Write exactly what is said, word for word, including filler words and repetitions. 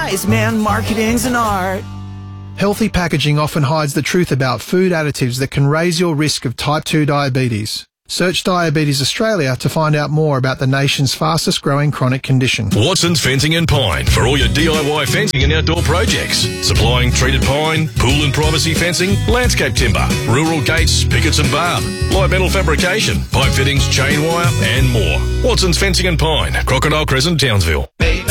wise man, marketing's an art. Healthy packaging often hides the truth about food additives that can raise your risk of type two diabetes. Search Diabetes Australia to find out more about the nation's fastest growing chronic condition. Watson's Fencing and Pine for all your D I Y fencing and outdoor projects. Supplying treated pine, pool and privacy fencing, landscape timber, rural gates, pickets and barb, light metal fabrication, pipe fittings, chain wire and more. Watson's Fencing and Pine, Crocodile Crescent, Townsville.